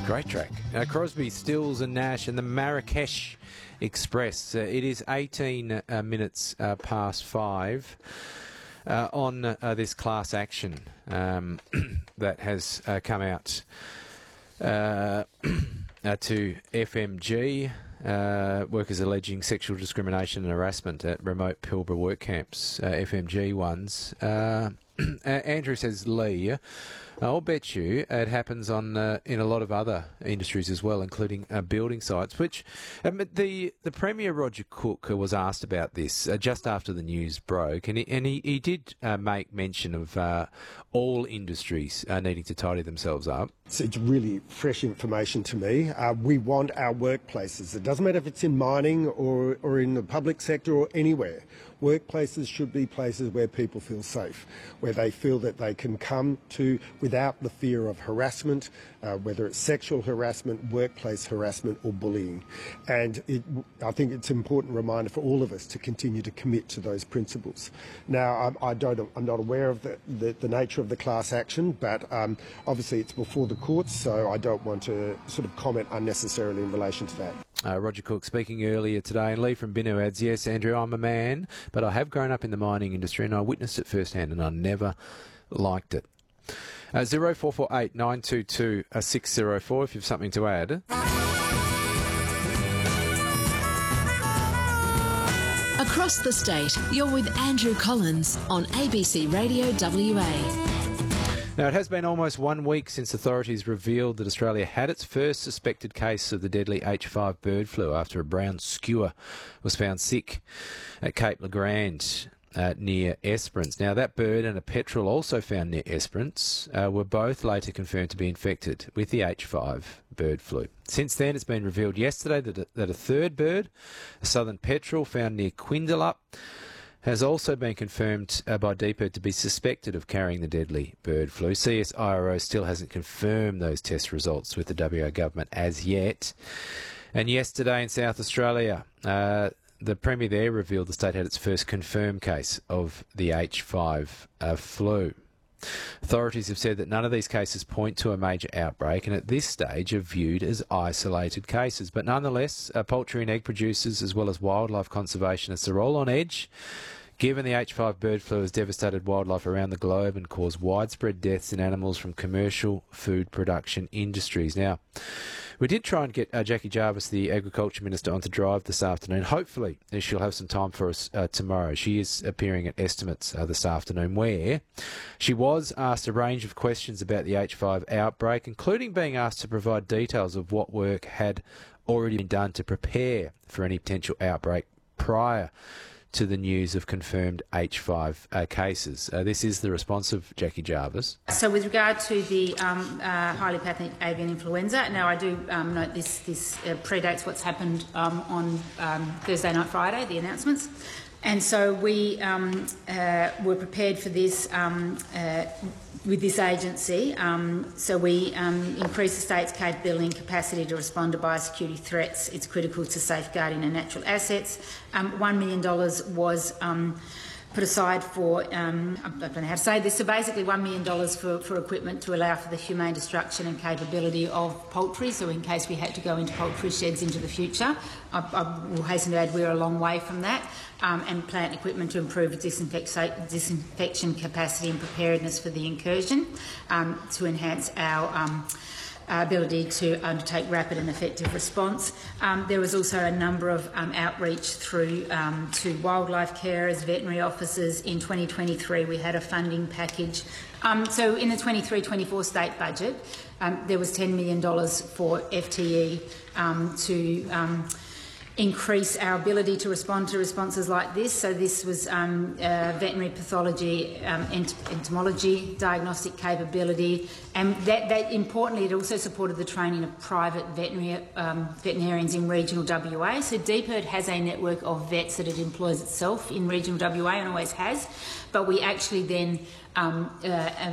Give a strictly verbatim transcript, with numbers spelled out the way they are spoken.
Great track. Uh, Crosby, Stills and Nash and the Marrakesh Express. Uh, it is eighteen uh, minutes uh, past five uh, on uh, this class action um, that has uh, come out uh, uh, to F M G. Uh, workers alleging sexual discrimination and harassment at remote Pilbara work camps, uh, F M G ones. Uh, Andrew says, Lee, I'll bet you it happens on uh, in a lot of other industries as well, including uh, building sites, which um, the the Premier Roger Cook was asked about this uh, just after the news broke, and he, and he, he did uh, make mention of uh, all industries uh, needing to tidy themselves up. So it's really fresh information to me. Uh, we want our workplaces. It doesn't matter if it's in mining or, or in the public sector or anywhere. Workplaces should be places where people feel safe, where they feel that they can come to without the fear of harassment, uh, whether it's sexual harassment, workplace harassment or bullying. And it, I think it's an important reminder for all of us to continue to commit to those principles. Now, I, I don't, I'm not aware of the, the, the nature of the class action, but um, obviously it's before the courts, so I don't want to sort of comment unnecessarily in relation to that. Uh, Roger Cook speaking earlier today, and Lee from Binu adds, yes, Andrew, I'm a man, but I have grown up in the mining industry and I witnessed it firsthand and I never liked it. Uh, zero four four eight nine two two six zero four if you have something to add. Across the state, you're with Andrew Collins on A B C Radio W A. Now, it has been almost one week since authorities revealed that Australia had its first suspected case of the deadly H five bird flu after a brown skua was found sick at Cape Legrand uh, near Esperance. Now, that bird and a petrel also found near Esperance uh, were both later confirmed to be infected with the H five bird flu. Since then, it's been revealed yesterday that a, that a third bird, a southern petrel found near Quindalup, has also been confirmed uh, by D P I R D to be suspected of carrying the deadly bird flu. C S I R O still hasn't confirmed those test results with the W A government as yet. And yesterday in South Australia, uh, the Premier there revealed the state had its first confirmed case of the H five uh, flu. Authorities have said that none of these cases point to a major outbreak and at this stage are viewed as isolated cases. But nonetheless, uh, poultry and egg producers as well as wildlife conservationists are all on edge, given the H five bird flu has devastated wildlife around the globe and caused widespread deaths in animals from commercial food production industries. Now, we did try and get uh, Jackie Jarvis, the Agriculture Minister, on to drive this afternoon. Hopefully she'll have some time for us uh, tomorrow. She is appearing at Estimates uh, this afternoon, where she was asked a range of questions about the H five outbreak, including being asked to provide details of what work had already been done to prepare for any potential outbreak prior to the news of confirmed H five uh, cases. Uh, this is the response of Jackie Jarvis. So with regard to the um, uh, highly pathogenic avian influenza, now I do um, note this, this uh, predates what's happened um, on um, Thursday night, Friday, the announcements. And so we um, uh, were prepared for this um, uh, with this agency. Um, so we um, increased the state's capability and capacity to respond to biosecurity threats. It's critical to safeguarding our natural assets. Um, one million dollars was um, put aside for, um, I don't know how to say this, so basically one million dollars for, for equipment to allow for the humane destruction and capability of poultry, so in case we had to go into poultry sheds into the future. I, I will hasten to add we're a long way from that, um, and plant equipment to improve disinfect disinfection capacity and preparedness for the incursion, um, to enhance our um, Uh, ability to undertake rapid and effective response. Um, there was also a number of um, outreach through um, to wildlife carers, veterinary officers. In twenty twenty-three we had a funding package. Um, so in the twenty-three twenty-four state budget um, there was ten million dollars for F T E um, to um, increase our ability to respond to responses like this. So this was um, uh, veterinary pathology, um, ent entomology, diagnostic capability, and that, that importantly it also supported the training of private veterinary um, veterinarians in regional W A. So D P I R D has a network of vets that it employs itself in regional W A and always has, but we actually then um, uh,